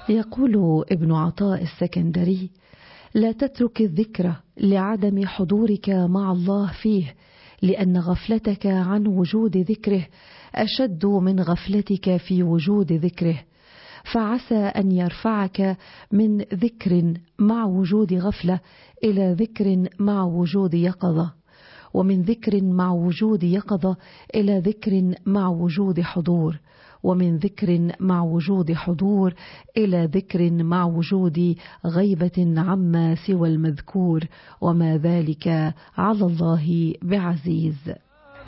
يقول ابن عطاء السكندري: لا تترك الذكر لعدم حضورك مع الله فيه، لأن غفلتك عن وجود ذكره أشد من غفلتك في وجود ذكره، فعسى أن يرفعك من ذكر مع وجود غفلة إلى ذكر مع وجود يقظة، ومن ذكر مع وجود يقظة إلى ذكر مع وجود حضور، ومن ذكر مع وجود حضور إلى ذكر مع وجود غيبة عما سوى المذكور، وما ذلك على الله بعزيز.